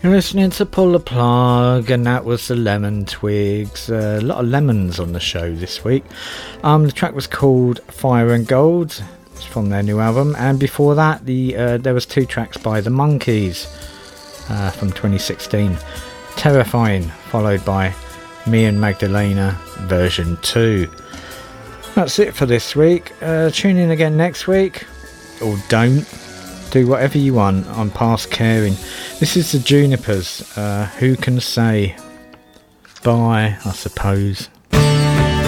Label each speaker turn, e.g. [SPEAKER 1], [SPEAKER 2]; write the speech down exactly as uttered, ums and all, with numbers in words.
[SPEAKER 1] You're listening to Pull the Plug, and that was the Lemon Twigs. Uh, a lot of lemons on the show this week. Um, the track was called Fire and Gold. It's from their new album. And before that, the uh, there was two tracks by the Monkees uh, from twenty sixteen. Terrifying, followed by Me and Magdalena version two. That's it for this week. Uh, tune in again next week, or don't. Do whatever you want. I'm past caring. This is the Junipers. Uh, who can say? Bye, I suppose.